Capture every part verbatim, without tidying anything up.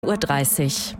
Uhr dreißig.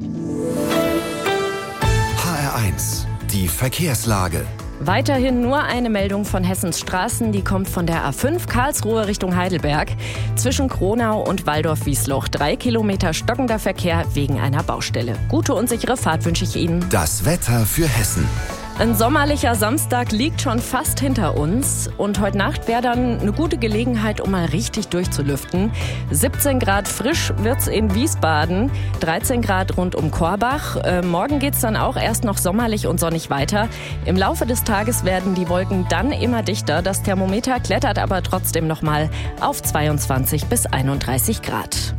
H R eins, die Verkehrslage. Weiterhin nur eine Meldung von Hessens Straßen, die kommt von der A fünf Karlsruhe Richtung Heidelberg. Zwischen Kronau und Waldorf-Wiesloch drei Kilometer stockender Verkehr wegen einer Baustelle. Gute und sichere Fahrt wünsche ich Ihnen. Das Wetter für Hessen. Ein sommerlicher Samstag liegt schon fast hinter uns und heute Nacht wäre dann eine gute Gelegenheit, um mal richtig durchzulüften. siebzehn Grad frisch wird's in Wiesbaden, dreizehn Grad rund um Korbach. Äh, morgen geht's dann auch erst noch sommerlich und sonnig weiter. Im Laufe des Tages werden die Wolken dann immer dichter. Das Thermometer klettert aber trotzdem noch mal auf zweiundzwanzig bis einunddreißig Grad.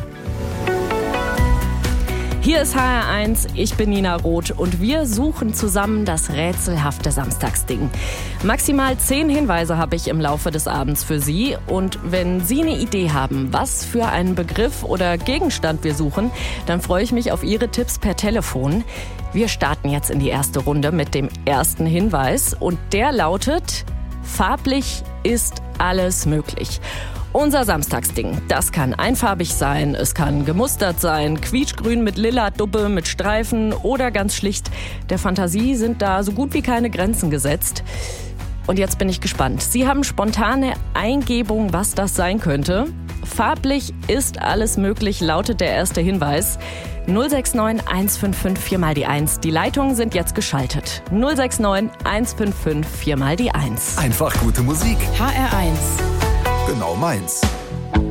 Hier ist H R eins, ich bin Nina Roth und wir suchen zusammen das rätselhafte Samstagsding. Maximal zehn Hinweise habe ich im Laufe des Abends für Sie. Und wenn Sie eine Idee haben, was für einen Begriff oder Gegenstand wir suchen, dann freue ich mich auf Ihre Tipps per Telefon. Wir starten jetzt in die erste Runde mit dem ersten Hinweis und der lautet: Farblich ist alles möglich. Unser Samstagsding, das kann einfarbig sein, es kann gemustert sein, quietschgrün mit lila Duppe, mit Streifen oder ganz schlicht. Der Fantasie sind da so gut wie keine Grenzen gesetzt. Und jetzt bin ich gespannt. Sie haben spontane Eingebung, was das sein könnte. Farblich ist alles möglich, lautet der erste Hinweis. null sechs neun eins fünf fünf vier mal die eins. Die Leitungen sind jetzt geschaltet. null sechs neun eins fünf fünf vier mal die eins. Einfach gute Musik. H R eins. Genau meins.